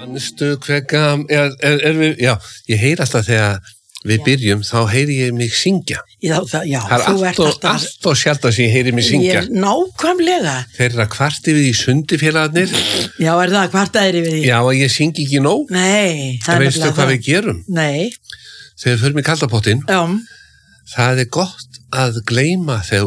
Manstu við, já, ég heyri alltaf þegar við byrjum, þá heyri ég mig syngja. Já, það er allt og sjaldan sem ég heyri mig syngja. Nákvæmlega. Þeir eru að kvart yfir í sundifélagarnir. Já, það kvartaðir yfir því? Já, ég syngi ekki nóg. Nei. Veistu hvað við gerum? Nei. Þegar við förum í kaldapottin, Já. það er gott að gleyma þegar